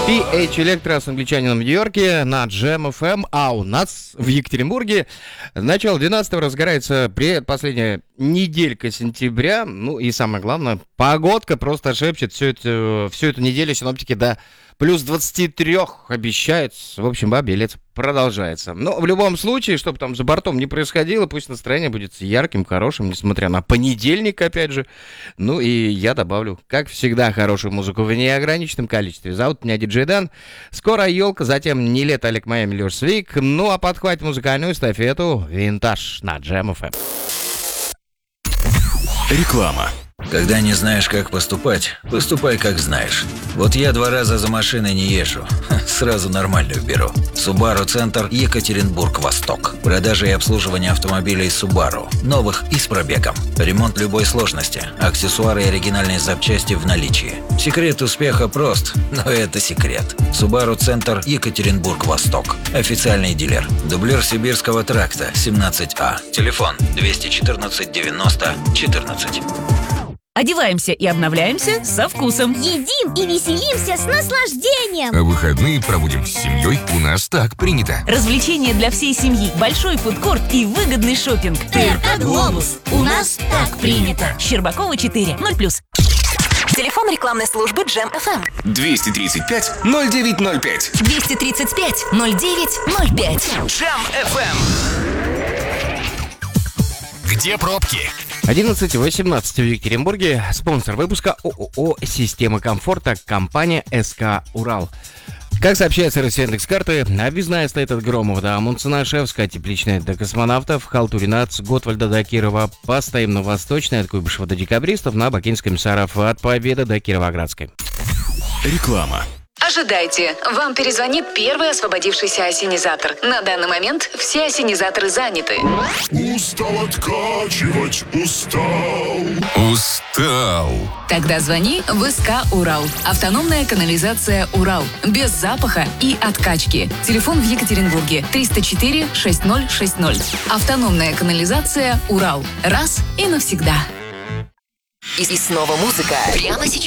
PH Electro с англичанином в Нью-Йорке на Jam FM, а у нас в Екатеринбурге начало 12-го разгорается предпоследняя неделька сентября. Ну и самое главное, погодка просто шепчет всю эту неделю. Синоптики до плюс 23 обещают. В общем, бабье лето продолжается. Но в любом случае, чтобы там за бортом не происходило, пусть настроение будет ярким, хорошим, несмотря на понедельник, опять же. Ну и я добавлю, как всегда, хорошую музыку в неограниченном количестве. Зовут меня Диджей Дан. Скоро елка, затем не лето, Олег Майами, Леш Свик. Ну а подхватит музыкальную эстафету Винтаж на Jam FM. Реклама. Когда не знаешь, как поступать, поступай, как знаешь. Вот я 2 раза за машиной не езжу. Сразу нормальную беру. Subaru Центр, Екатеринбург-Восток. Продажа и обслуживание автомобилей Subaru. Новых и с пробегом. Ремонт любой сложности. Аксессуары и оригинальные запчасти в наличии. Секрет успеха прост, но это секрет. Subaru Центр, Екатеринбург-Восток. Официальный дилер. Дублер Сибирского тракта, 17А. Телефон 214 90 14. Одеваемся и обновляемся со вкусом. Едим и веселимся с наслаждением. А выходные проводим с семьей. У нас так принято. Развлечения для всей семьи, большой фудкорт и выгодный шопинг. ТРК «Глобус». У нас так принято. Щербакова 4, 0+. Телефон рекламной службы Jam FM. 235-0905. 235-0905. Jam FM. Где пробки? 11:18 в Екатеринбурге. Спонсор выпуска ООО «Система комфорта», компания СК «Урал». Как сообщает сервис Яндекс.Карты, объездная стоит от Громова до Амундсена-Шевска, тепличная до Космонавтов, Халтурина от Готвальда до Кирова, постоим на Восточной от Куйбышева до Декабристов, на Бакинском Комиссаров от Победы до Кировоградской. Реклама. Ожидайте, вам перезвонит первый освободившийся осенизатор. На данный момент все осенизаторы заняты. Устал откачивать, устал. Тогда звони в СК «Урал». Автономная канализация «Урал». Без запаха и откачки. Телефон в Екатеринбурге 304 6060. Автономная канализация «Урал». Раз и навсегда. И снова музыка. Прямо сейчас.